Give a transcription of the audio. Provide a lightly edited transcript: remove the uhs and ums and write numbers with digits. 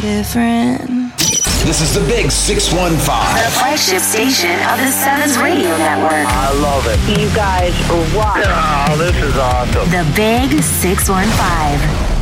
different. This is the Big 615. The flagship station of the Sevens Radio Network. I love it. You guys rock. Oh, this is awesome. The Big 615.